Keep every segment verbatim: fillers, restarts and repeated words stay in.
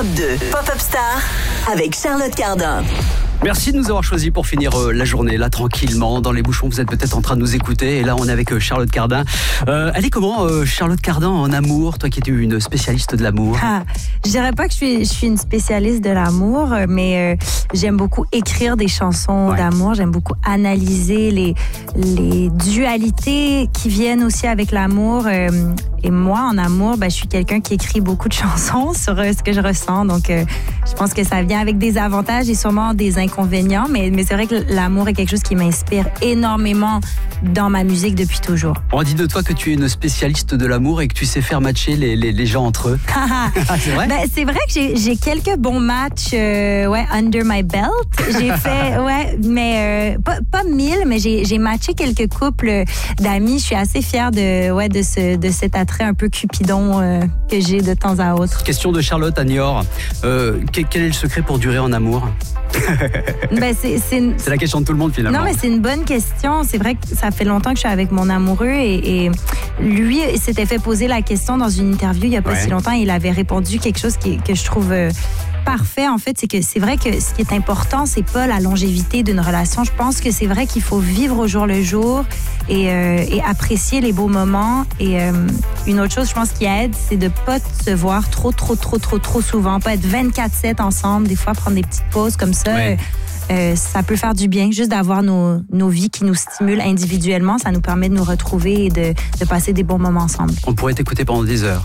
Europe deux, Pop-Up Star avec Charlotte Cardin. Merci de nous avoir choisis pour finir euh, la journée là tranquillement dans les bouchons. Vous êtes peut-être en train de nous écouter et là on est avec euh, Charlotte Cardin. Euh, elle est comment euh, Charlotte Cardin en amour, toi qui es une spécialiste de l'amour? Ah, je dirais pas que je suis, je suis une spécialiste de l'amour, mais euh, j'aime beaucoup écrire des chansons ouais. d'amour. J'aime beaucoup analyser les, les dualités qui viennent aussi avec l'amour. Euh, et moi, en amour, ben, je suis quelqu'un qui écrit beaucoup de chansons sur euh, ce que je ressens. Donc, euh, je pense que ça vient avec des avantages et sûrement des inconvénients. Mais, mais c'est vrai que l'amour est quelque chose qui m'inspire énormément dans ma musique depuis toujours. On dit de toi que tu es une spécialiste de l'amour et que tu sais faire matcher les, les, les gens entre eux. C'est vrai? Ben, c'est vrai que j'ai, j'ai quelques bons matchs euh, ouais, under my belt. J'ai fait, ouais, mais euh, pas, pas mille, mais j'ai, j'ai matché quelques couples d'amis. Je suis assez fière de, ouais, de, ce, de cet attrait un peu cupidon euh, que j'ai de temps à autre. Question de Charlotte à Niort. Euh, quel, quel est le secret pour durer en amour? Ben, c'est, c'est, une... c'est la question de tout le monde finalement. Non, mais c'est une bonne question. C'est vrai que ça fait longtemps que je suis avec mon amoureux et, et lui s'était fait poser la question dans une interview il n'y a pas ouais. si longtemps. Il avait répondu quelque chose qui, que je trouve euh, parfait. En fait, c'est que c'est vrai que ce qui est important, c'est pas la longévité d'une relation. Je pense que c'est vrai qu'il faut vivre au jour le jour et, euh, et apprécier les beaux moments. Et euh, une autre chose, je pense, qui aide, c'est de pas se voir trop, trop, trop, trop, trop souvent. Pas être vingt-quatre sept ensemble. Des fois, prendre des petites pauses comme ça. Ouais. Euh, ça peut faire du bien, juste d'avoir nos, nos vies qui nous stimulent individuellement. Ça nous permet de nous retrouver et de, de passer des bons moments ensemble. On pourrait t'écouter pendant des heures.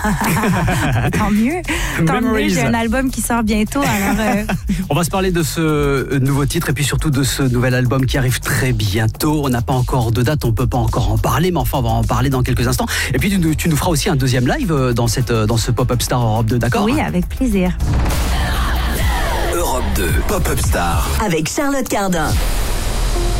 Tant mieux. Tant mieux. J'ai un album qui sort bientôt. Alors euh... On va se parler de ce nouveau titre et puis surtout de ce nouvel album qui arrive très bientôt. On n'a pas encore de date, on ne peut pas encore en parler, mais enfin, on va en parler dans quelques instants. Et puis, tu nous, tu nous feras aussi un deuxième live dans, cette, dans ce Pop-Up Star Europe deux, d'accord? Oui, avec plaisir. Europe deux, Pop-Up Star avec Charlotte Cardin.